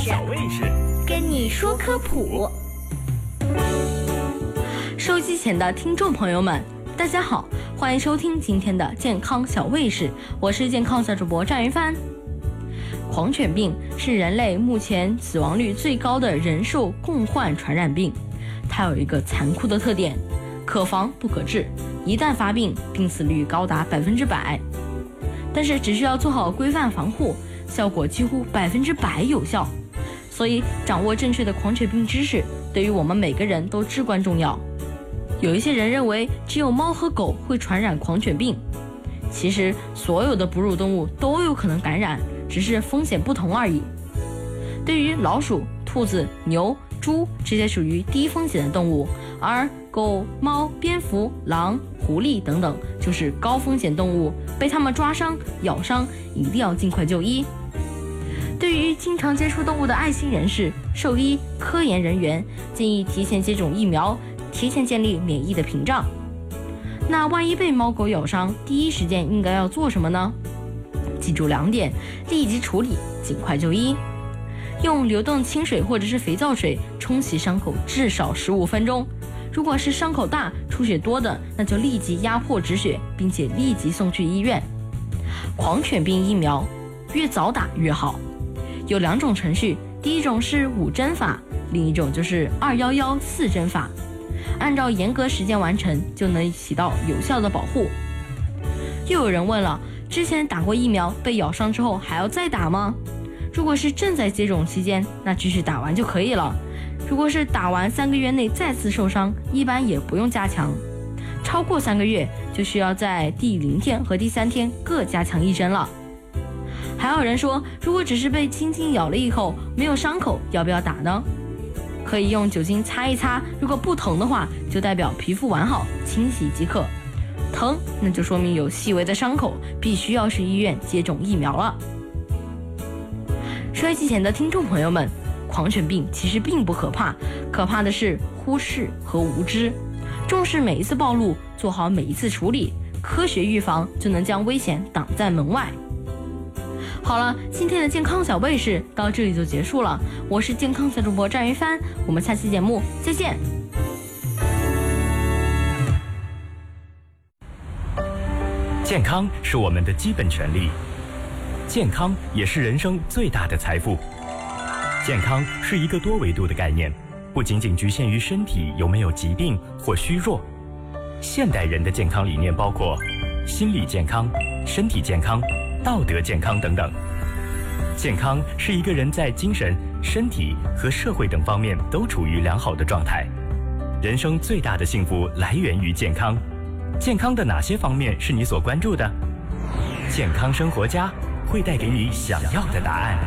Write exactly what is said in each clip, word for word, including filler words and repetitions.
小卫士， 跟你说科普。收机前的听众朋友们，大家好，欢迎收听今天的健康小卫士，我是健康小主播战云帆。狂犬病是人类目前死亡率最高的人兽共患传染病，它有一个残酷的特点，可防不可治，一旦发病，病死率高达百分之百。但是只需要做好规范防护，效果几乎百分之百有效。所以掌握正确的狂犬病知识，对于我们每个人都至关重要。有一些人认为只有猫和狗会传染狂犬病，其实所有的哺乳动物都有可能感染，只是风险不同而已。对于老鼠、兔子、牛、猪这些属于低风险的动物，而狗、猫、蝙蝠、狼、狐狸等等就是高风险动物，被它们抓伤、咬伤，一定要尽快就医。对于经常接触动物的爱心人士、兽医、科研人员，建议提前接种疫苗，提前建立免疫的屏障。那万一被猫狗咬伤，第一时间应该要做什么呢？记住两点：立即处理，尽快就医。用流动清水或者是肥皂水冲洗伤口至少十五分钟。如果是伤口大、出血多的，那就立即压迫止血，并且立即送去医院。狂犬病疫苗越早打越好，有两种程序，第一种是五针法，另一种就是二一一四针法。按照严格时间完成，就能起到有效的保护。又有人问了，之前打过疫苗，被咬伤之后还要再打吗？如果是正在接种期间，那继续打完就可以了。如果是打完三个月内再次受伤，一般也不用加强。超过三个月，就需要在第零天和第三天各加强一针了。还有人说，如果只是被轻轻咬了一口，没有伤口，要不要打呢？可以用酒精擦一擦，如果不疼的话，就代表皮肤完好，清洗即可。疼，那就说明有细微的伤口，必须要去医院接种疫苗了。收机前的听众朋友们，狂犬病其实并不可怕，可怕的是忽视和无知。重视每一次暴露，做好每一次处理，科学预防就能将危险挡在门外。好了，今天的健康小卫士到这里就结束了，我是健康小主播战云帆，我们下期节目再见。 健康是我们的基本权利，健康也是人生最大的财富。健康是一个多维度的概念，不仅仅局限于身体有没有疾病或虚弱。现代人的健康理念包括心理健康、身体健康、道德健康等等。健康是一个人在精神、身体和社会等方面都处于良好的状态。人生最大的幸福来源于健康。健康的哪些方面是你所关注的？健康生活家会带给你想要的答案。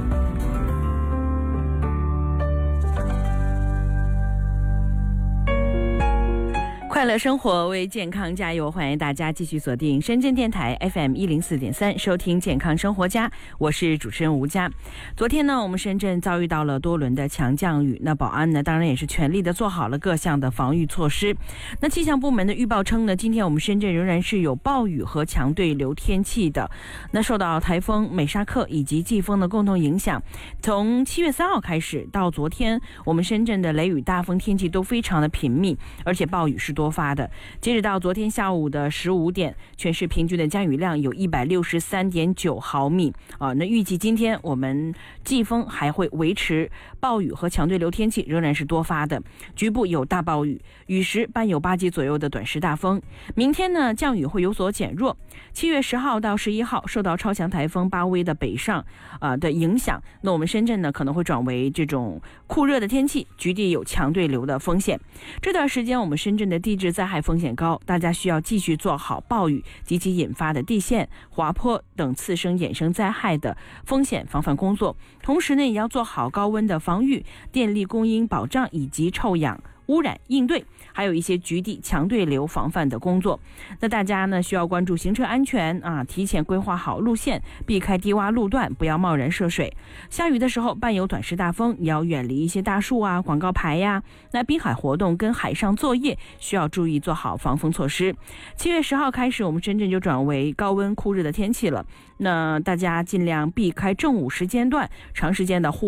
快乐生活，为健康加油！欢迎大家继续锁定深圳电台 F M 一零四点三，收听健康生活家，我是主持人吴佳。昨天呢，我们深圳遭遇到了多轮的强降雨，那宝安呢，当然也是全力的做好了各项的防御措施。那气象部门的预报称呢，今天我们深圳仍然是有暴雨和强对流天气的。那受到台风美沙克以及季风的共同影响，从七月三号开始到昨天，我们深圳的雷雨大风天气都非常的频密，而且暴雨是多发的。截止到昨天下午的十五点，全市平均的降雨量有一百六十三点九毫米啊。那预计今天我们季风还会维持，暴雨和强对流天气仍然是多发的，局部有大暴雨，雨时伴有八级左右的短时大风。明天呢，降雨会有所减弱。七月十号到十一号，受到超强台风巴威的北上啊、呃、的影响，那我们深圳呢可能会转为这种酷热的天气，局地有强对流的风险。这段时间我们深圳的地质灾害风险高，大家需要继续做好暴雨及其引发的地陷、滑坡等次生衍生灾害的风险防范工作。同时呢，也要做好高温的防御、电力供应保障以及臭氧污染应对，还有一些局地强对流防范的工作。那大家呢需要关注行车安全啊，提前规划好路线，避开低洼路段，不要贸然涉水。下雨的时候伴有短时大风，也要远离一些大树啊、广告牌呀。那滨海活动跟海上作业需要注意做好防风措施。七月十号开始，我们深圳就转为高温酷热的天气了。那大家尽量避开正午时间段，长时间的户